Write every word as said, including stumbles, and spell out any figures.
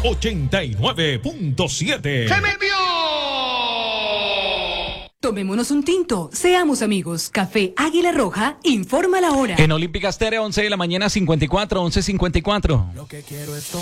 ochenta y nueve punto siete. ¡Se me vio! Tomémonos un tinto, seamos amigos. Café Águila Roja, informa la hora. En Olímpica Estéreo, once de la mañana, cincuenta y cuatro, once cincuenta y cuatro. Lo que quiero es